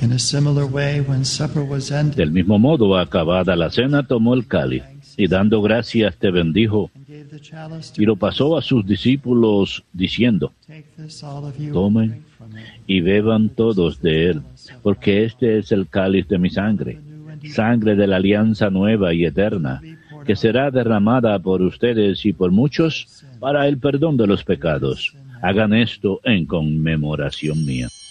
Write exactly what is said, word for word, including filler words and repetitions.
In a similar way, when supper was ended, Del mismo modo, acabada la cena, tomó el cáliz y dando gracias te bendijo and gave the chalice to y lo pasó a sus discípulos diciendo: take this, all of you, Tomen and drink from it. y beban todos de él, porque este es el cáliz de mi sangre, sangre de la alianza nueva y eterna, que será derramada por ustedes y por muchos para el perdón de los pecados. Hagan esto en conmemoración mía.